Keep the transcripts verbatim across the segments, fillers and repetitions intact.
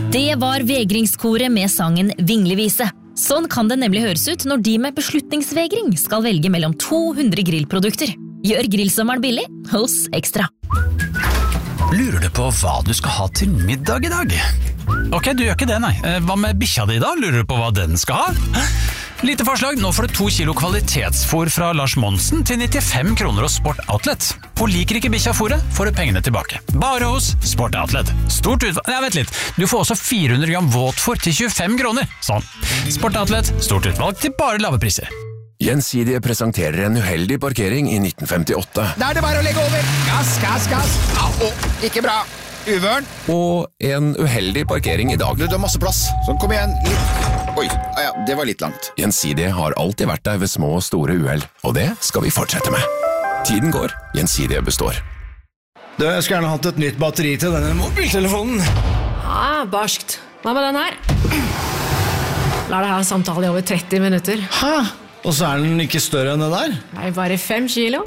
Det var vegringskoret med sangen Vinglevise. Sånn kan det nemlig høres ut når de med beslutningsvegring skal velge mellom to hundre grillprodukter. Gjør grillsommeren billig hos Ekstra. Lurer du på hva du skal ha til middag i dag? Ok, du gjør ikke det, nei. Hva med bikkja di da? Lurer du på hva den skal ha? Lite forslag, nå får du to kilo kvalitetsfôr fra Lars Monsen til nittifem kroner hos Sport Outlet. Og liker ikke bikkja fôret, får du pengene tilbake. Bare hos Sport Outlet. Stort utvalg... Nei, vent litt. Du får også fire hundre gram våtfôr til tjuefem kroner. Sånn. Sport Outlet, stort utvalg til bare lave priser. Gjensidige presenterer en uheldig parkering i nitten femtiåtte. Da er det bare å legge over. Gass, gass, gass. Au, ikke bra. Uvørn. Og en uheldig parkering i dag. Du, du har masse plass. Så kom igjen. Litt. Oi, ja, det var litt langt. Gjensidige har alltid vært der ved små og store uheld, og det skal vi fortsette med. Tiden går, Gjensidige består. Du, jeg skulle gjerne hatt et nytt batteri til denne mobiltelefonen. Ja, barskt. Hva med den her? La deg ha samtale i over tretti minutter. Hæ? Og så er den ikke større enn det der? Nei, bare fem kilo.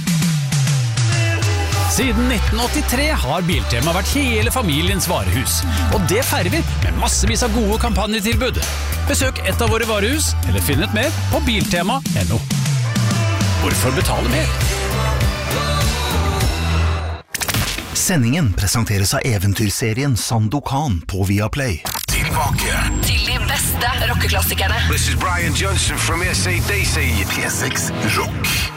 Siden nitten åttitre har Biltema vært hele familiens varehus. Og det feirer vi med massevis av gode kampanjetilbud. Besøk et av våre varehus, eller finn ut mer på biltema punktum no. Hvorfor betale mer? Sendingen presenteres av eventyrserien Sandokan på Viaplay. Tilbake til de beste rockeklassikerne. This is Brian Johnson from S A D C P seks Rock.